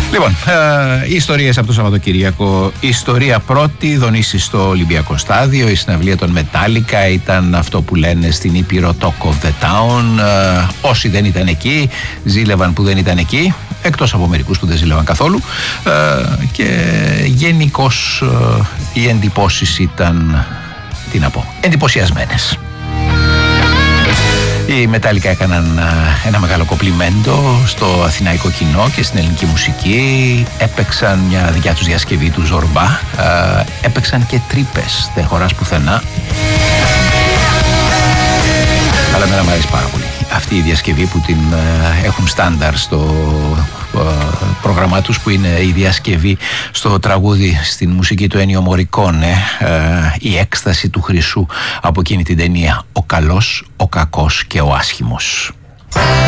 Λοιπόν, οι ιστορίες από το Σαββατοκύριακο. Η ιστορία πρώτη, δονήσεις στο Ολυμπιακό Στάδιο. Η συναυλία των Μετάλλικα ήταν αυτό που λένε στην Ήπειρο Talk of the Town. Όσοι δεν ήταν εκεί, ζήλευαν που δεν ήταν εκεί, εκτός από μερικούς που δεν ζήλευαν καθόλου. Και γενικώς οι εντυπώσεις ήταν, τι να πω, εντυπωσιασμένες. Οι Μετάλλικα έκαναν ένα μεγάλο κομπλιμέντο στο αθηναϊκό κοινό και στην ελληνική μουσική. Έπαιξαν μια δικιά τους διασκευή του Ζορμπά. Έπαιξαν και τρύπες, δεν χωράς πουθενά. Αλλά εμένα μου αρέσει πάρα πολύ αυτή η διασκευή που την έχουν στάνταρ στο πρόγραμμά τους, που είναι η διασκευή στο τραγούδι στην μουσική του Ennio Morricone, η έκσταση του Χρυσού από εκείνη την ταινία «Ο καλός, ο κακός και ο άσχημος».